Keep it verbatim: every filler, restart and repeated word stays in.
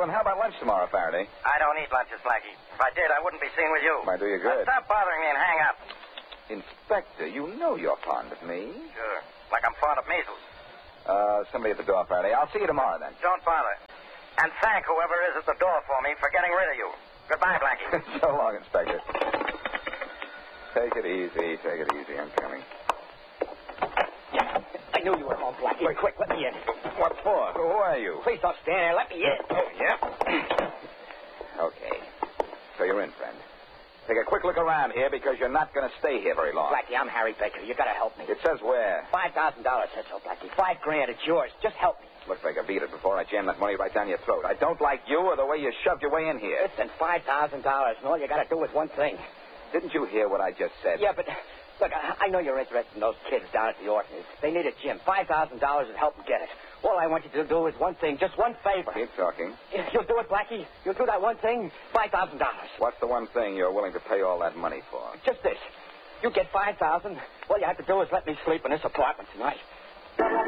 then how about lunch tomorrow, Faraday? I don't eat lunches, Blackie. If I did, I wouldn't be seen with you. Might do you good. Now, stop bothering me and hang up. Inspector, you know you're fond of me. Sure. Like I'm fond of measles. Uh, somebody at the door, Faraday. I'll see you tomorrow, then. Don't bother. And thank whoever is at the door for me for getting rid of you. Goodbye, Blackie. So long, Inspector. Take it easy. Take it easy. I'm coming. I knew you were home, Blackie. Quick, quick, let me in. What for? Who are you? Please don't stand there. Let me in. Oh, yeah? Okay. So you're in, friend. Take a quick look around here because you're not going to stay here very long. Blackie, I'm Harry Baker. You got to help me. It says where? Five thousand dollars says so, Blackie. Five grand. It's yours. Just help me. Looks like I beat it before I jam that money right down your throat. I don't like you or the way you shoved your way in here. Listen, five thousand dollars, and all you got to do is one thing. Didn't you hear what I just said? Yeah, but look, I, I know you're interested in those kids down at the orphanage. They need a gym. Five thousand dollars would help them get it. All I want you to do is one thing, just one favor. Keep talking. You'll do it, Blackie. You'll do that one thing. Five thousand dollars. What's the one thing you're willing to pay all that money for? Just this. You get five thousand. All you have to do is let me sleep in this apartment tonight.